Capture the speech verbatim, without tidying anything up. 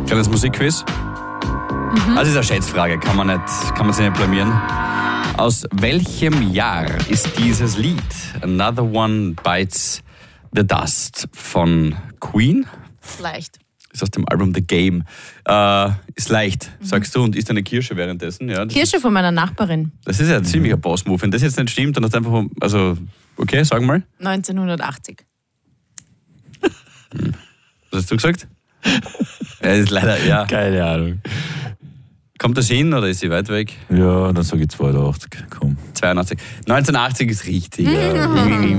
Kleines Musikquiz. Mhm. Also ist eine Schätzfrage, kann man, nicht, kann man sich nicht blamieren. Aus welchem Jahr ist dieses Lied Another One Bites the Dust von Queen? Ist leicht. Ist aus dem Album The Game. Äh, ist leicht, mhm. sagst du, und isst eine Kirsche währenddessen. Ja, Kirsche ist, von meiner Nachbarin. Das ist ja ein mhm. ziemlicher Boss-Move. Wenn das jetzt nicht stimmt, dann hast du einfach... Also, okay, sag mal. neunzehnhundertachtzig. Was hast du gesagt? Ja, ist leider, ja. Keine Ahnung. Kommt das hin oder ist sie weit weg? Ja, dann sage ich zweiundachtzig. Komm. zweiundachtzig. neunzehnhundertachtzig ist richtig. Ja.